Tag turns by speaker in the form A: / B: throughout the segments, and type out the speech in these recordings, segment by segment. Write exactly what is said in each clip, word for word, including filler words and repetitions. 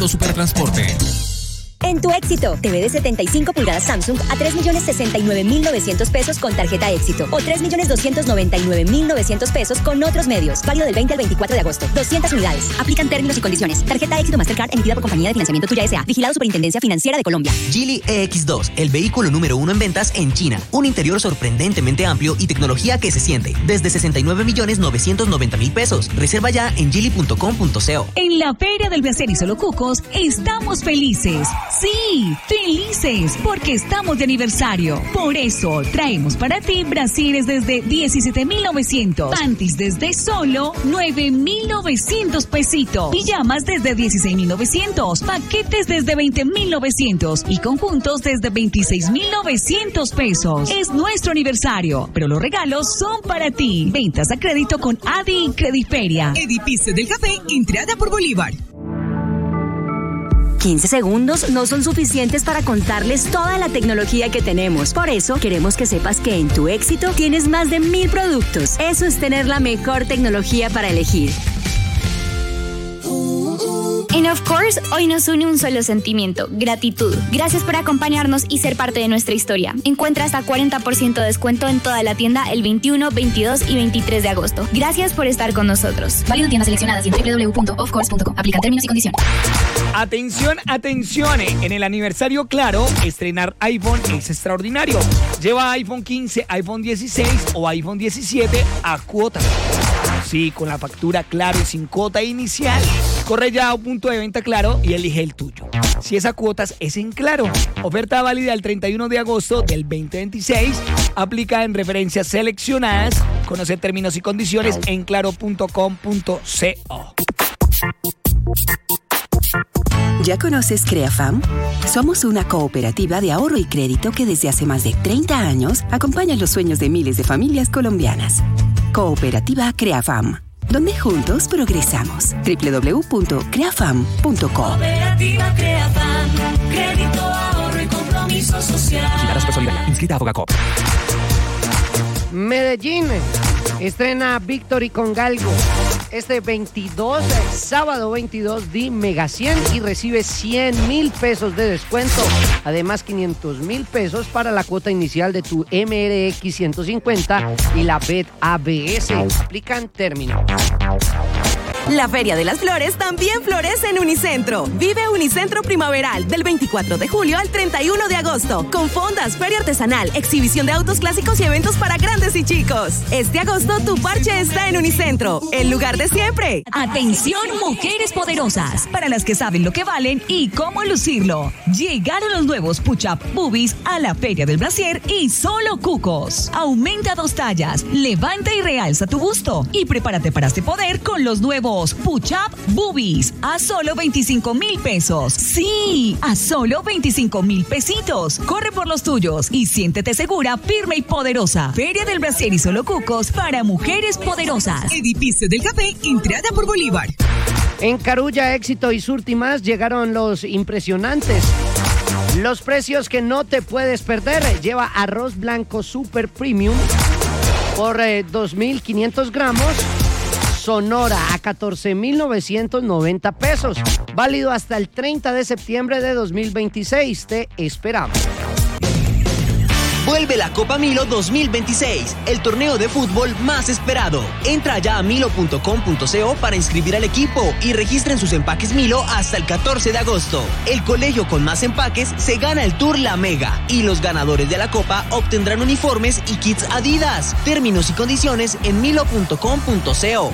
A: Supertransporte.
B: En Tu Éxito, T V de setenta y cinco pulgadas Samsung a tres millones sesenta y nueve mil novecientos pesos con tarjeta Éxito o tres millones doscientos noventa y nueve mil novecientos pesos con otros medios. Válido del veinte al veinticuatro de agosto. doscientas unidades. Aplican términos y condiciones. Tarjeta Éxito Mastercard emitida por Compañía de Financiamiento Tuya S A. Vigilado Superintendencia Financiera de Colombia.
C: Geely E X dos, el vehículo número uno en ventas en China. Un interior sorprendentemente amplio y tecnología que se siente. Desde sesenta y nueve millones novecientos noventa mil pesos. Reserva ya en geely punto com punto co.
D: En la Feria del Brasier y Solo Cucos estamos felices. Sí, felices porque estamos de aniversario. Por eso traemos para ti brasieres desde diecisiete mil novecientos, panties desde solo nueve mil novecientos pesitos, pijamas desde dieciséis mil novecientos, paquetes desde veinte mil novecientos y conjuntos desde veintiséis mil novecientos pesos. Es nuestro aniversario, pero los regalos son para ti. Ventas a crédito con Adi y Crediferia.
E: Edificio del Café, entrada por Bolívar.
B: quince segundos no son suficientes para contarles toda la tecnología que tenemos. Por eso, queremos que sepas que en Tu Éxito tienes más de mil productos. Eso es tener la mejor tecnología para elegir.
F: En Of Course, hoy nos une un solo sentimiento, gratitud. Gracias por acompañarnos y ser parte de nuestra historia. Encuentra hasta cuarenta por ciento de descuento en toda la tienda el veintiuno, veintidós y veintitrés de agosto. Gracias por estar con nosotros.
G: Válido en tiendas seleccionadas y en doble u doble u doble u punto of course punto com. Aplican términos y condiciones.
H: Atención, atención. En el aniversario Claro, estrenar iPhone es extraordinario. Lleva iPhone quince, iPhone dieciséis o iPhone diecisiete a cuota. Sí, con la factura Claro y sin cuota inicial. Corre ya a un punto de venta Claro y elige el tuyo. Si es a cuotas, es en Claro. Oferta válida el treinta y uno de agosto del veinte veintiséis. Aplica en referencias seleccionadas. Conoce términos y condiciones en claro punto com punto co.
I: ¿Ya conoces CreaFam? Somos una cooperativa de ahorro y crédito que desde hace más de treinta años acompaña los sueños de miles de familias colombianas. Cooperativa CreaFam, donde juntos progresamos. doble u doble u doble u punto creafam punto com.
J: Cooperativa CreaFam, crédito, ahorro y compromiso social.
A: Inscrita a Fogacop.
K: Medellín estrena Victory con Galgo. Este veintidós, sábado veintidós, di Mega cien y recibe cien mil pesos de descuento. Además, quinientos mil pesos para la cuota inicial de tu M R X ciento cincuenta y la B E T A B S. Aplican términos.
L: La Feria de las Flores también florece en Unicentro. Vive Unicentro Primaveral del veinticuatro de julio al treinta y uno de agosto. Con fondas, feria artesanal, exhibición de autos clásicos y eventos para grandes y chicos. Este agosto tu parche está en Unicentro, el lugar de siempre.
D: Atención, mujeres poderosas, para las que saben lo que valen y cómo lucirlo. Llegaron los nuevos Push-Up Boobies a la Feria del Brasier y Solo Cucos. Aumenta dos tallas, levanta y realza tu busto y prepárate para este poder con los nuevos Push-Up Boobies a solo veinticinco mil pesos. Sí, a solo veinticinco mil pesitos. Corre por los tuyos y siéntete segura, firme y poderosa. Feria del Brasier y Solo Cucos para mujeres poderosas.
E: Edificio del Café, entrada por Bolívar.
K: En Carulla, Éxito y Surti Más llegaron los impresionantes. Los precios que no te puedes perder. Lleva arroz blanco Super Premium por eh, dos mil quinientos gramos. Sonora a catorce mil novecientos noventa pesos. Válido hasta el treinta de septiembre de dos mil veintiséis. Te esperamos.
C: Vuelve la Copa Milo dos mil veintiséis, el torneo de fútbol más esperado. Entra ya a milo punto com punto co para inscribir al equipo y registren sus empaques Milo hasta el catorce de agosto. El colegio con más empaques se gana el Tour La Mega y los ganadores de la Copa obtendrán uniformes y kits Adidas. Términos y condiciones en milo punto com punto co.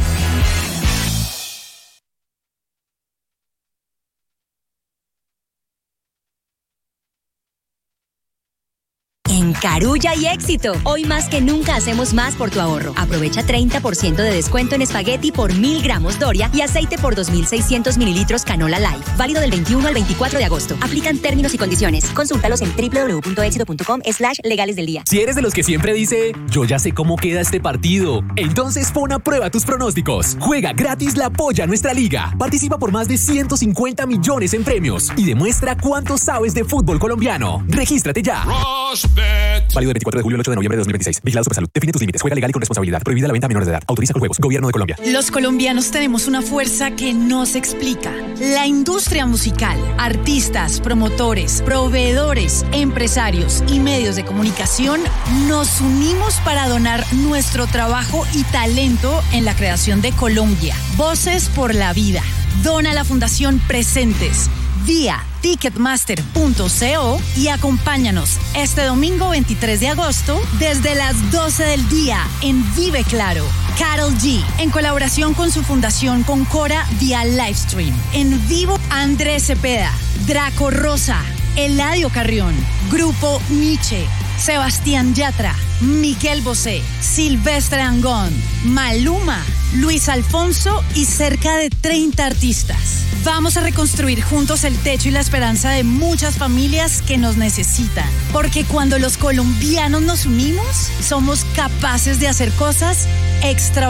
B: En Carulla y Éxito, hoy más que nunca hacemos más por tu ahorro. Aprovecha treinta por ciento de descuento en espagueti por mil gramos Doria y aceite por dos mil seiscientos mililitros Canola Life. Válido del veintiuno al veinticuatro de agosto. Aplican términos y condiciones. Consúltalos en doble u doble u doble u punto éxito punto com slash legales del día.
A: Si eres de los que siempre dice, yo ya sé cómo queda este partido, entonces pon a prueba tus pronósticos. Juega gratis la Polla a nuestra liga. Participa por más de ciento cincuenta millones en premios y demuestra cuánto sabes de fútbol colombiano. Regístrate ya. Válido del veinticuatro de julio al ocho de noviembre de dos mil veintiséis. Vigilado Supersalud. Define tus límites. Juega legal y con responsabilidad. Prohibida la venta a menores de edad. Autoriza con juegos. Gobierno de Colombia.
M: Los colombianos tenemos una fuerza que no se explica. La industria musical, artistas, promotores, proveedores, empresarios y medios de comunicación nos unimos para donar nuestro trabajo y talento en la creación de Colombia. Voces por la vida. Dona a la Fundación Presentes vía ticketmaster punto co y acompáñanos este domingo veintitrés de agosto desde las doce del día en Vive Claro. Karol G, en colaboración con su fundación Concora vía Livestream. En vivo, Andrés Cepeda, Draco Rosa, Eladio Carrión, Grupo Nietzsche, Sebastián Yatra, Miguel Bosé, Silvestre Angón, Maluma, Luis Alfonso y cerca de treinta artistas. Vamos a reconstruir juntos el techo y la esperanza de muchas familias que nos necesitan. Porque cuando los colombianos nos unimos, somos capaces de hacer cosas extraordinarias.